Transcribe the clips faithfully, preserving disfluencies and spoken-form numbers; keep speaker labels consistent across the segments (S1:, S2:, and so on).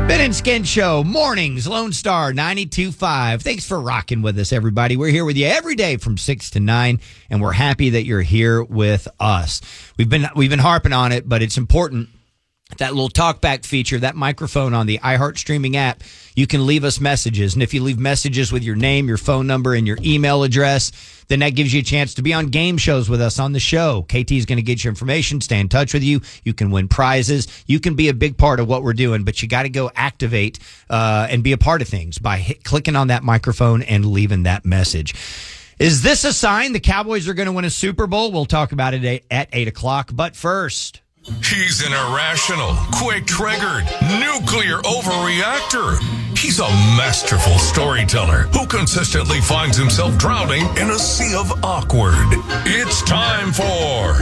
S1: Ben and Skin Show, mornings, Lone Star ninety-two point five. Thanks for rocking with us, everybody. We're here with you every day from six to nine, and we're happy that you're here with us. We've been we've been harping on it, but it's important. That little talkback feature, that microphone on the iHeart streaming app, you can leave us messages. And if you leave messages with your name, your phone number, and your email address, then that gives you a chance to be on game shows with us on the show. K T is going to get your information, stay in touch with you. You can win prizes. You can be a big part of what we're doing, but you got to go activate uh, and be a part of things by hit, clicking on that microphone and leaving that message. Is this a sign the Cowboys are going to win a Super Bowl? We'll talk about it at eight o'clock. But first...
S2: He's an irrational, quick-triggered, nuclear overreactor. He's a masterful storyteller who consistently finds himself drowning in a sea of awkward. It's time for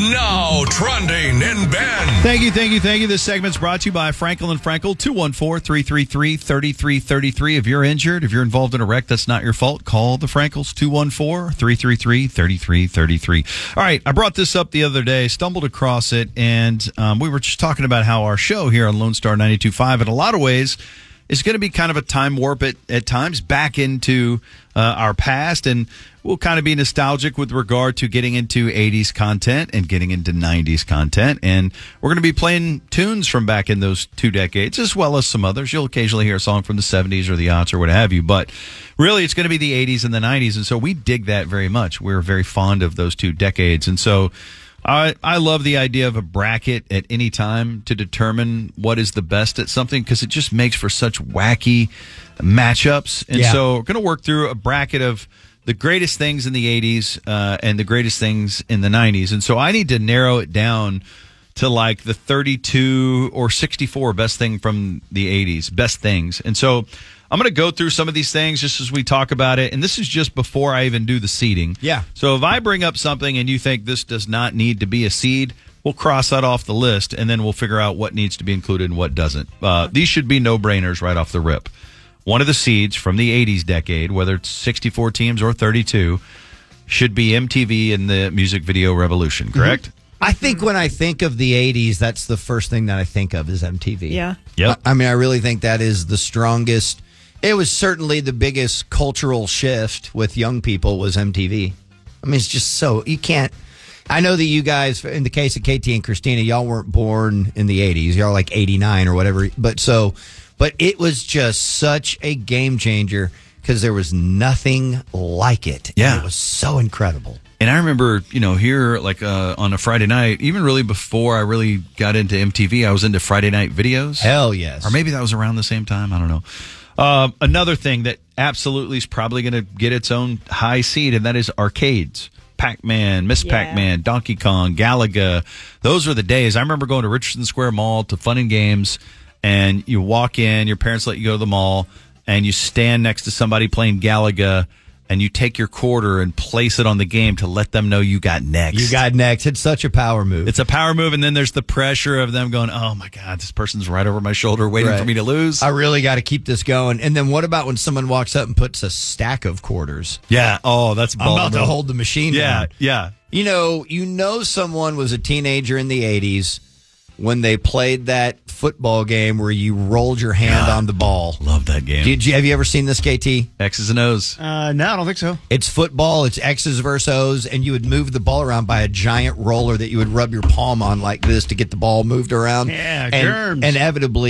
S2: Now Trending in Ben.
S3: Thank you, thank you, thank you. This segment's brought to you by Frankel and Frankel, two one four, three three three, three three three three. If you're injured, if you're involved in a wreck, that's not your fault. Call the Frankels, two one four, three three three, three three three three. All right, I brought this up the other day, stumbled across it, and And um, we were just talking about how our show here on Lone Star ninety-two point five, in a lot of ways, is going to be kind of a time warp at, at times back into uh, our past. And we'll kind of be nostalgic with regard to getting into eighties content and getting into nineties content. And we're going to be playing tunes from back in those two decades, as well as some others. You'll occasionally hear a song from the seventies or the aughts or what have you. But really, it's going to be the eighties and the nineties. And so we dig that very much. We're very fond of those two decades. And so... I, I love the idea of a bracket at any time to determine what is the best at something, because it just makes for such wacky matchups. And yeah. so we're going to work through a bracket of the greatest things in the eighties uh, and the greatest things in the nineties. And so I need to narrow it down to like the thirty-two or sixty-four best thing from the eighties, best things. And so I'm going to go through some of these things just as we talk about it. And this is just before I even do the seeding.
S1: Yeah.
S3: So if I bring up something and you think this does not need to be a seed, we'll cross that off the list, and then we'll figure out what needs to be included and what doesn't. Uh, these should be no-brainers right off the rip. One of the seeds from the eighties decade, whether it's sixty-four teams or thirty-two, should be M T V and the music video revolution, correct? Mm-hmm.
S1: I think when I think of the eighties, that's the first thing that I think of is M T V.
S4: Yeah.
S3: Yep.
S1: I, I mean, I really think that is the strongest. It was certainly the biggest cultural shift with young people was M T V. I mean, it's just so, you can't, I know that you guys, in the case of K T and Christina, y'all weren't born in the eighties. Y'all like eighty-nine or whatever. But so, but it was just such a game changer because there was nothing like it.
S3: Yeah.
S1: And it was so incredible.
S3: And I remember, you know, here, like uh, on a Friday night, even really before I really got into M T V, I was into Friday night videos.
S1: Hell yes.
S3: Or maybe that was around the same time. I don't know. Uh, another thing that absolutely is probably going to get its own high seed, and that is arcades. Pac-Man, Miss
S4: Yeah.
S3: Pac-Man, Donkey Kong, Galaga. Those were the days. I remember going to Richardson Square Mall to Fun and Games, and you walk in, your parents let you go to the mall, and you stand next to somebody playing Galaga, and you take your quarter and place it on the game to let them know you got next.
S1: You got next. It's such a power move.
S3: It's a power move, and then there's the pressure of them going, oh, my God, this person's right over my shoulder waiting
S1: Right.
S3: for me to lose.
S1: I really got to keep this going. And then what about when someone walks up and puts a stack of quarters?
S3: Yeah. Oh, that's
S1: I'm about to hold the machine
S3: Yeah,
S1: down.
S3: yeah.
S1: You know, you know someone was a teenager in the eighties when they played that football game where you rolled your hand
S3: God,
S1: on the ball.
S3: Love that game.
S1: Did you, have you ever seen this, K T?
S3: X's and O's.
S5: Uh, no, I don't think so.
S1: It's football. It's X's versus O's, and you would move the ball around by a giant roller that you would rub your palm on like this to get the ball moved around.
S5: Yeah,
S1: and
S5: germs.
S1: Inevitably,